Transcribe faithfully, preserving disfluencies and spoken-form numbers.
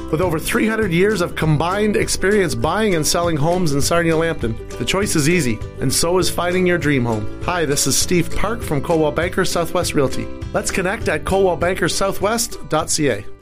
With over three hundred years of combined experience buying and selling homes in Sarnia-Lambton, the choice is easy, and so is finding your dream home. Hi, this is Steve Park from Coldwell Banker Southwest Realty. Let's connect at coldwell banker southwest dot c a.